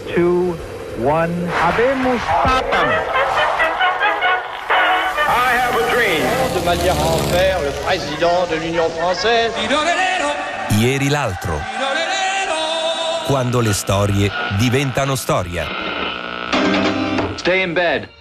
2, 1. Habemus Papam. I have a dream. De manière à en faire le président de l'Union française. Ieri l'altro. Quando le storie diventano storia. Stay in bed.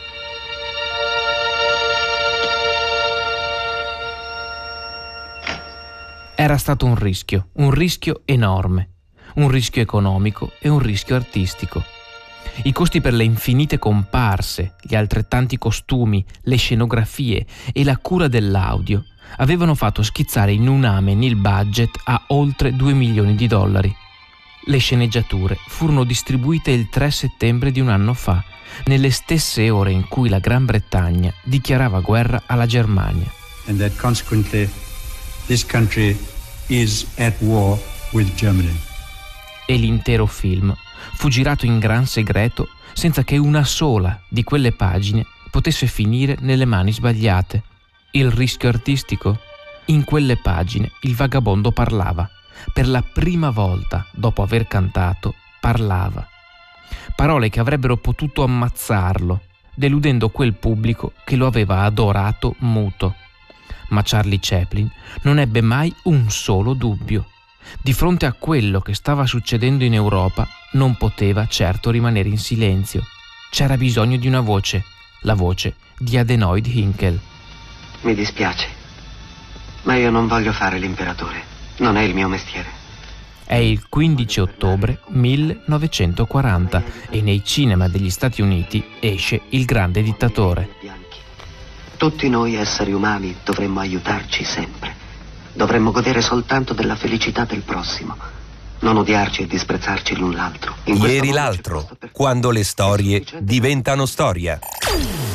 Era stato un rischio enorme, un rischio economico e un rischio artistico. I costi per le infinite comparse, gli altrettanti costumi, le scenografie e la cura dell'audio avevano fatto schizzare in un amen il budget a oltre $2 milioni. Le sceneggiature furono distribuite il 3 settembre di un anno fa, nelle stesse ore in cui la Gran Bretagna dichiarava guerra alla Germania. And that consequently this country is at war with Germany. E l'intero film fu girato in gran segreto senza che una sola di quelle pagine potesse finire nelle mani sbagliate. Il rischio artistico? In quelle pagine il vagabondo parlava. Per la prima volta, dopo aver cantato, parlava. Parole che avrebbero potuto ammazzarlo, deludendo quel pubblico che lo aveva adorato muto. Ma Charlie Chaplin non ebbe mai un solo dubbio. Di fronte a quello che stava succedendo in Europa, non poteva certo rimanere in silenzio. C'era bisogno di una voce, la voce di Adenoid Hynkel. Mi dispiace, ma io non voglio fare l'imperatore. Non è il mio mestiere. È il 15 ottobre 1940 e nei cinema degli Stati Uniti esce Il Grande Dittatore. Tutti noi esseri umani dovremmo aiutarci sempre. Dovremmo godere soltanto della felicità del prossimo. Non odiarci e disprezzarci l'un l'altro. Ieri l'altro, quando le storie diventano storia.